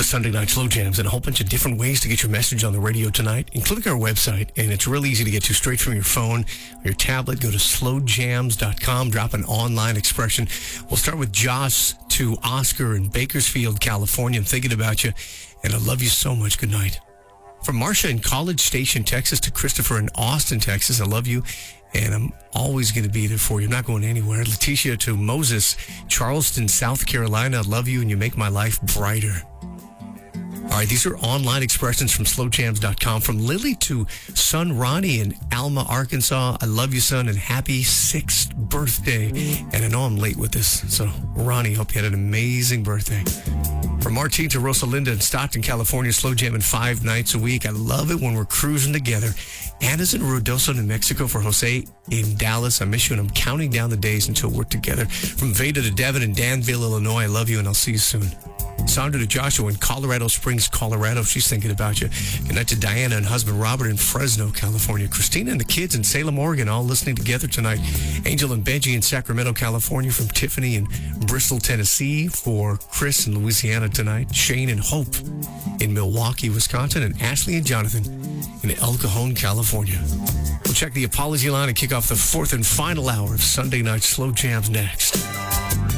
Sunday Night Slow Jams and a whole bunch of different ways to get your message on the radio tonight, including our website. And it's really easy to get to straight from your phone or your tablet. Go to slowjams.com, drop an online expression. We'll start with Joss to Oscar in Bakersfield, California. I'm thinking about you, and I love you so much. Good night. From Marcia in College Station, Texas, to Christopher in Austin, Texas. I love you, and I'm always going to be there for you. I'm not going anywhere. Letitia to Moses, Charleston, South Carolina. I love you, and you make my life brighter. All right, these are online expressions from slowjams.com. From Lily to son Ronnie in Alma, Arkansas. I love you, son, and happy 6th birthday. And I know I'm late with this, so Ronnie, hope you had an amazing birthday. From Martine to Rosalinda in Stockton, California, slow jamming 5 nights a week. I love it when we're cruising together. Anna's in Ruidoso, New Mexico for Jose in Dallas. I miss you, and I'm counting down the days until we're together. From Veda to Devin in Danville, Illinois. I love you, and I'll see you soon. Sandra to Joshua in Colorado Springs, Colorado. She's thinking about you. Good night to Diana and husband Robert in Fresno, California. Christina and the kids in Salem, Oregon, all listening together tonight. Angel and Benji in Sacramento, California. From Tiffany in Bristol, Tennessee. For Chris in Louisiana tonight. Shane and Hope in Milwaukee, Wisconsin. And Ashley and Jonathan in El Cajon, California. We'll check the apology line and kick off the 4th and final hour of Sunday Night Slow Jams next.